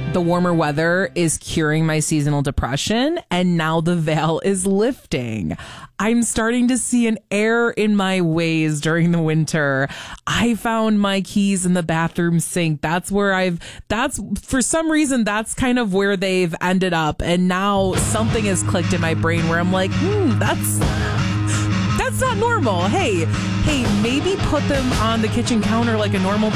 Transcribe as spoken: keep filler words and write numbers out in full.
the warmer weather is curing my seasonal depression, and now the veil is lifting. I'm starting to see an error in my ways during the winter. I found my keys in the bathroom sink. That's where I've, that's, for some reason, that's kind of where they've ended up. And now something has clicked in my brain where I'm like, hmm, that's, that's not normal. Hey, hey, maybe put them on the kitchen counter like a normal